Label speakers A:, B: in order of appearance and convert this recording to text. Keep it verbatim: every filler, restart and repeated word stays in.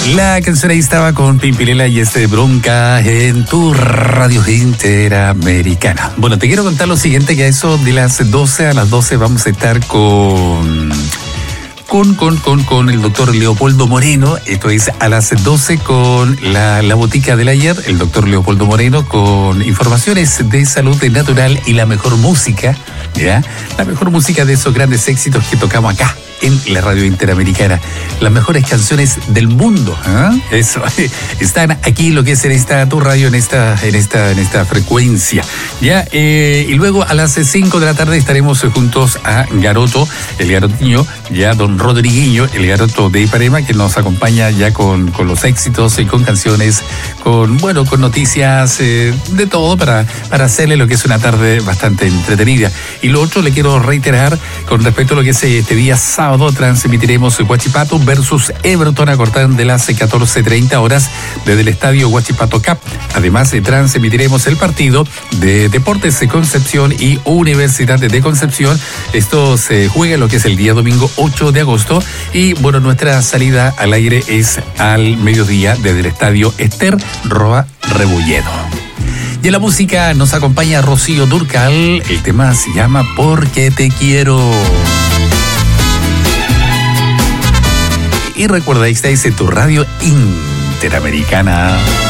A: La canción ahí estaba con Pimpinela y este Bronca en tu radio interamericana. Bueno, te quiero contar lo siguiente, que a eso de las doce a las doce vamos a estar con... Con, con, con, con el doctor Leopoldo Moreno. Esto es a las doce con la, la botica del ayer, el doctor Leopoldo Moreno, con informaciones de salud natural y la mejor música, ¿ya? La mejor música de esos grandes éxitos que tocamos acá en la radio interamericana. Las mejores canciones del mundo, ¿eh? Eso, están aquí, lo que es en esta, tu radio, en esta, en esta, en esta frecuencia, ¿ya? Eh, y luego a las cinco de la tarde estaremos juntos a Garoto, el garotiño, ya don Rodriguinho, el garoto de Iparema, que nos acompaña ya con, con los éxitos y con canciones, con, bueno, con noticias, eh, de todo, para, para hacerle lo que es una tarde bastante entretenida. Y lo otro, le quiero reiterar, con respecto a lo que es este día sábado, transmitiremos Huachipato versus Everton a cortar de las catorce treinta horas desde el estadio Huachipato Cup. Además, transmitiremos el partido de Deportes de Concepción y Universidad de Concepción. Esto se juega lo que es el día domingo ocho de agosto. Y bueno, nuestra salida al aire es al mediodía desde el estadio Ester Roa Rebolledo. Y en la música nos acompaña Rocío Dúrcal. El tema se llama Porque te quiero. Y recuerda, esta es tu radio interamericana.